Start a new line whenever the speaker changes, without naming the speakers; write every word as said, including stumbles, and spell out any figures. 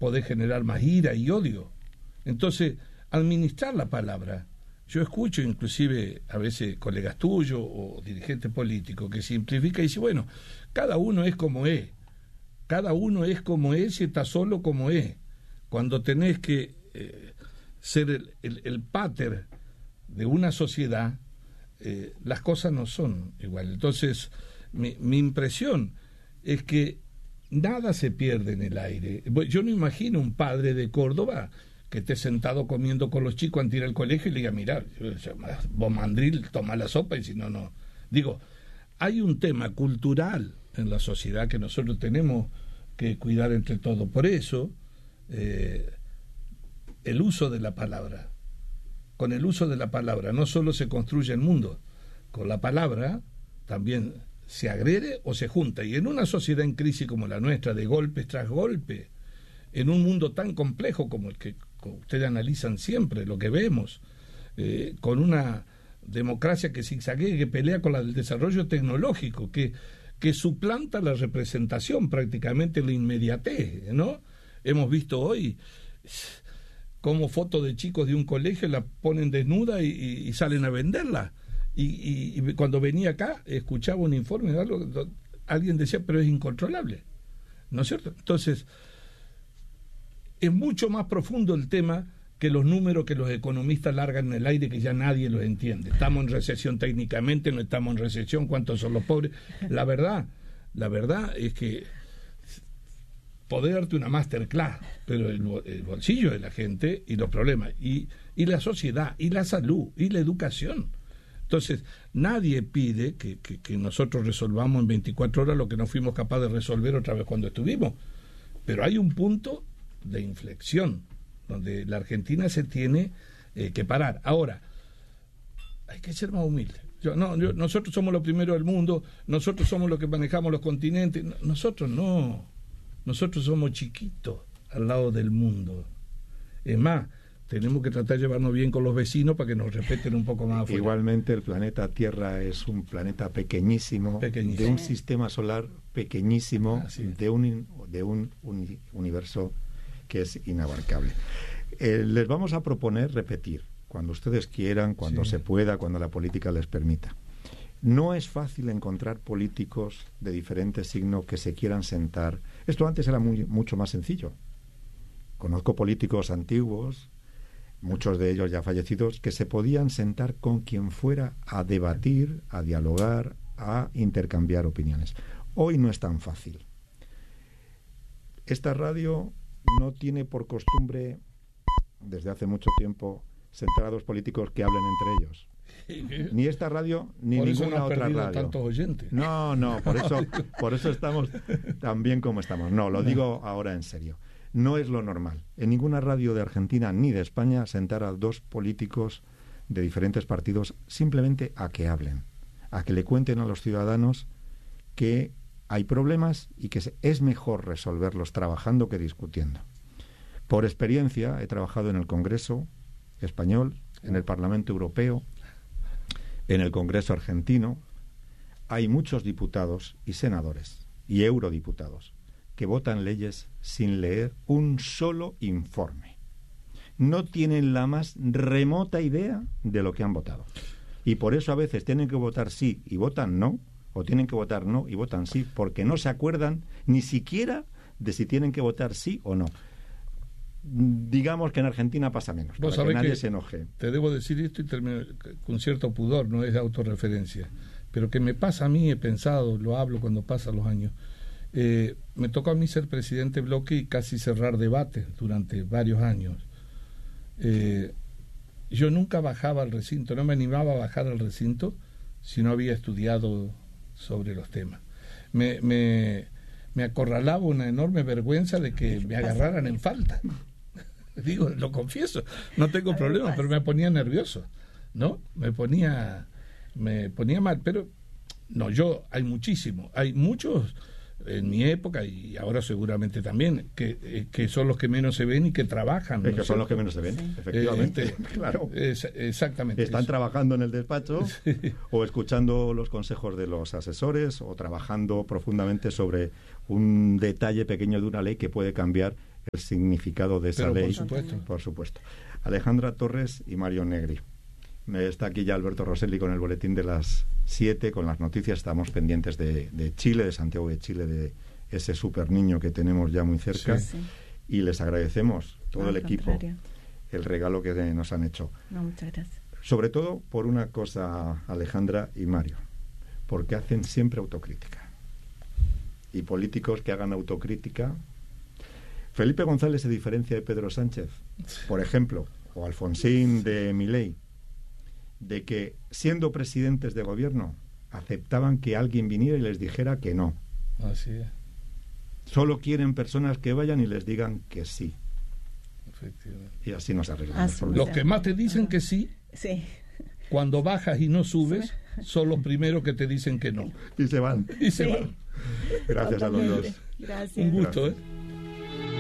podés generar más ira y odio. Entonces, administrar la palabra. Yo escucho inclusive a veces colegas tuyos o dirigentes políticos que simplifican y dicen, bueno, cada uno es como es, cada uno es como es y está solo como es. Cuando tenés que eh, ser el, el, el pater de una sociedad, eh, las cosas no son igual. Entonces, mi, mi impresión es que nada se pierde en el aire. Yo no imagino un padre de Córdoba que esté sentado comiendo con los chicos antes de ir al colegio y le diga, mirá, vos mandril, toma la sopa y si no, no. Digo, hay un tema cultural en la sociedad que nosotros tenemos que cuidar entre todos. Por eso, eh, el uso de la palabra. Con el uso de la palabra no solo se construye el mundo, con la palabra también se agrede o se junta. Y en una sociedad en crisis como la nuestra, de golpes tras golpes, en un mundo tan complejo como el que ustedes analizan siempre, lo que vemos, eh, con una democracia que zigzaguea, que pelea con la del desarrollo tecnológico, que, que suplanta la representación, prácticamente la inmediatez, ¿no? Hemos visto hoy cómo fotos de chicos de un colegio la ponen desnuda y, y, y salen a venderla. Y, y, y cuando venía acá, escuchaba un informe de algo, alguien decía, pero es incontrolable, ¿no es cierto? Entonces, es mucho más profundo el tema que los números que los economistas largan en el aire, que ya nadie los entiende. Estamos en recesión técnicamente, no estamos en recesión, ¿cuántos son los pobres? La verdad, la verdad es que poder darte una masterclass, pero el, el bolsillo de la gente y los problemas, y, y la sociedad, y la salud, y la educación. Entonces, nadie pide que, que, que nosotros resolvamos en veinticuatro horas lo que no fuimos capaces de resolver otra vez cuando estuvimos. Pero hay un punto de inflexión donde la Argentina se tiene eh, que parar. Ahora, hay que ser más humilde. Yo, no, yo, nosotros somos los primeros del mundo, nosotros somos los que manejamos los continentes. No, nosotros no. Nosotros somos chiquitos al lado del mundo. Es más, tenemos que tratar de llevarnos bien con los vecinos para que nos respeten un poco más afuera.
Igualmente, el planeta Tierra es un planeta pequeñísimo, pequeñísimo. de un sistema solar pequeñísimo, de un, de un uni, universo que es inabarcable. Eh, les vamos a proponer repetir, cuando ustedes quieran, cuando sí. se pueda, cuando la política les permita. No es fácil encontrar políticos de diferentes signos que se quieran sentar. Esto antes era muy, mucho más sencillo. Conozco políticos antiguos, muchos de ellos ya fallecidos, que se podían sentar con quien fuera a debatir, a dialogar, a intercambiar opiniones. Hoy no es tan fácil. Esta radio no tiene por costumbre, desde hace mucho tiempo, sentar a dos políticos que hablen entre ellos. Ni esta radio, ni
por
ninguna
eso no
otra radio.
Tantos oyentes.
No, no, por eso, por eso estamos tan bien como estamos. No, lo digo ahora en serio. No es lo normal. En ninguna radio de Argentina ni de España sentar a dos políticos de diferentes partidos simplemente a que hablen, a que le cuenten a los ciudadanos que hay problemas y que es mejor resolverlos trabajando que discutiendo. Por experiencia, he trabajado en el Congreso español, en el Parlamento Europeo, en el Congreso argentino. Hay muchos diputados y senadores y eurodiputados que votan leyes sin leer un solo informe. No tienen la más remota idea de lo que han votado. Y por eso a veces tienen que votar sí y votan no, o tienen que votar no y votan sí, porque no se acuerdan ni siquiera de si tienen que votar sí o no. Digamos que en Argentina pasa menos, para que nadie que se enoje.
Te debo decir esto y termino con cierto pudor, no es de autorreferencia, pero que me pasa a mí, he pensado, lo hablo cuando pasan los años. Eh, me tocó a mí ser presidente bloque y casi cerrar debates durante varios años. Eh, yo nunca bajaba al recinto, no me animaba a bajar al recinto si no había estudiado sobre los temas. Me, me, me acorralaba una enorme vergüenza de que me agarraran en falta. Digo, lo confieso, no tengo problema, pero me ponía nervioso, ¿no? Me ponía, me ponía mal, pero no, yo, hay muchísimo, hay muchos en mi época y ahora seguramente también, que, eh, que son los que menos se ven y que trabajan.
Es que son los que menos se ven, sí. efectivamente.
Eh, este, claro. Es, exactamente.
Están
eso.
trabajando en el despacho, sí. o escuchando los consejos de los asesores, o trabajando profundamente sobre un detalle pequeño de una ley que puede cambiar el significado de esa
Pero
ley.
por supuesto.
Por supuesto. Alejandra Torres y Mario Negri. Está aquí ya Alberto Rosselli con el boletín de las siete, con las noticias. Estamos pendientes de, de Chile, de Santiago de Chile, de ese super niño que tenemos ya muy cerca.
Sí.
Y les agradecemos, todo
No,
el
al
equipo,
contrario.
el regalo que nos han hecho.
No, muchas gracias.
Sobre todo por una cosa, Alejandra y Mario, porque hacen siempre autocrítica. Y políticos que hagan autocrítica. Felipe González se diferencia de Pedro Sánchez, por ejemplo, o Alfonsín de Milei, de que siendo presidentes de gobierno aceptaban que alguien viniera y les dijera que no.
Así es.
Solo quieren personas que vayan y les digan que sí.
Efectivamente.
Y así nos arreglamos.
Así.
Los que más te dicen que sí,
Sí.
cuando bajas y no subes, son los primeros que te dicen que no.
Y se van.
Y se
Sí.
van.
Gracias a los dos.
Gracias.
Un gusto,
Gracias.
¿eh?